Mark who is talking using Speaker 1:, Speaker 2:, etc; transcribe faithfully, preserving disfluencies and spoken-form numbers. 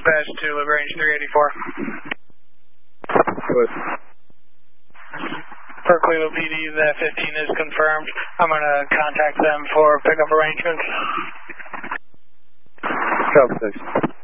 Speaker 1: dispatch to LaGrange three eighty-four.
Speaker 2: Good.
Speaker 1: For Cleveland P D, that fifteen is confirmed. I'm going to contact them for pickup arrangements.
Speaker 2: South six.